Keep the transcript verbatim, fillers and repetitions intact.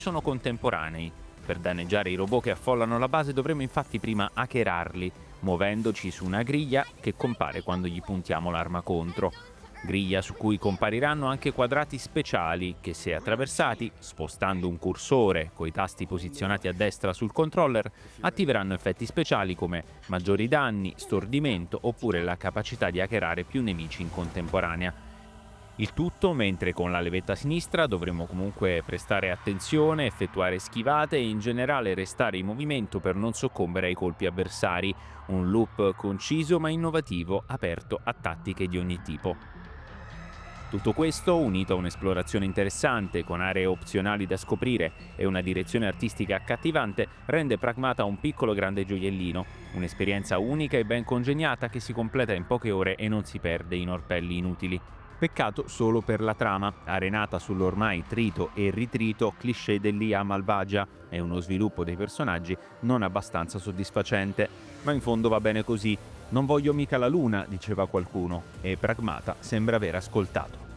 sono contemporanei. Per danneggiare i robot che affollano la base dovremo infatti prima hackerarli, muovendoci su una griglia che compare quando gli puntiamo l'arma contro. Griglia su cui compariranno anche quadrati speciali che, se attraversati, spostando un cursore coi tasti posizionati a destra sul controller, attiveranno effetti speciali come maggiori danni, stordimento oppure la capacità di hackerare più nemici in contemporanea. Il tutto mentre con la levetta sinistra dovremo comunque prestare attenzione, effettuare schivate e in generale restare in movimento per non soccombere ai colpi avversari. Un loop conciso ma innovativo, aperto a tattiche di ogni tipo. Tutto questo, unito a un'esplorazione interessante, con aree opzionali da scoprire e una direzione artistica accattivante, rende Pragmata un piccolo grande gioiellino, un'esperienza unica e ben congegnata che si completa in poche ore e non si perde in orpelli inutili. Peccato solo per la trama, arenata sull'ormai trito e ritrito cliché dell'I A malvagia e uno sviluppo dei personaggi non abbastanza soddisfacente. Ma in fondo va bene così. Non voglio mica la luna, diceva qualcuno, e Pragmata sembra aver ascoltato.